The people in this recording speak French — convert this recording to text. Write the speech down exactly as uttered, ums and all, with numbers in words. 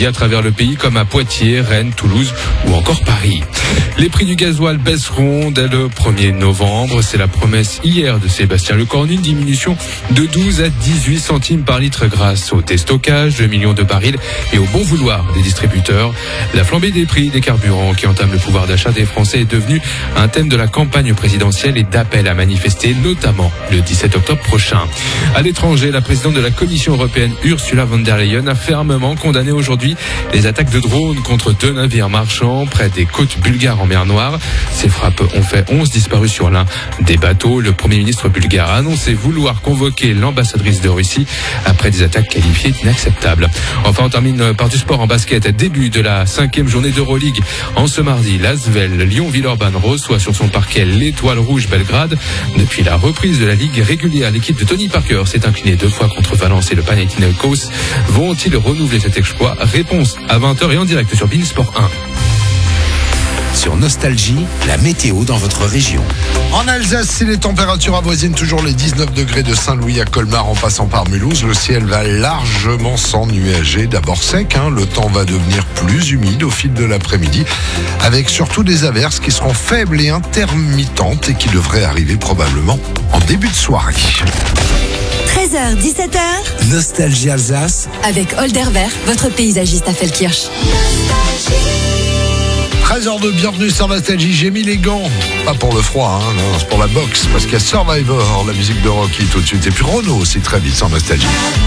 à travers le pays comme à Poitiers, Rennes, Toulouse ou encore Paris. Les prix du gasoil baisseront dès le premier novembre. C'est la promesse hier de Sébastien Lecornu, une diminution de douze à dix-huit centimes par litre grâce au déstockage de millions de barils et au bon vouloir des distributeurs. La flambée des prix des carburants qui entame le pouvoir d'achat des Français est devenue un thème de la campagne présidentielle et d'appel à manifester, notamment le dix-sept octobre prochain. À l'étranger, la présidente de la Commission européenne, Ursula von der Leyen, a fermement condamné aujourd'hui les attaques de drones contre deux navires marchands près des côtes bulgares en mer Noire. Ces frappes ont fait onze disparus sur l'un des bateaux. Le Premier ministre bulgare a annoncé vouloir convoquer l'ambassadrice de Russie après des attaques qualifiées d'inacceptables. Enfin, on termine par du sport en basket. Début de la cinquième journée d'Euroleague. En ce mardi, l'Asvel Lyon-Villeurbanne reçoit sur son parquet l'Étoile Rouge Belgrade. Depuis la reprise de la Ligue régulière, l'équipe de Tony Parker s'est inclinée deux fois contre Valence et le Panathinaikos. Vont-ils renouveler cet exploit? Réponse à vingt heures et en direct sur Beansport un. Sur Nostalgie, la météo dans votre région. En Alsace, si les températures avoisinent toujours les dix-neuf degrés de Saint-Louis à Colmar en passant par Mulhouse, le ciel va largement s'ennuager. D'abord sec, hein, le temps va devenir plus humide au fil de l'après-midi, avec surtout des averses qui seront faibles et intermittentes et qui devraient arriver probablement en début de soirée. treize heures dix-sept heures. Nostalgie Alsace. Avec Holderberg, votre paysagiste à Feldkirch. treize heures de bienvenue sur Nostalgie. J'ai mis les gants, pas pour le froid, hein, non, c'est pour la boxe, parce qu'il y a Survivor, la musique de Rocky tout de suite, et puis Renaud aussi très vite sur Nostalgie.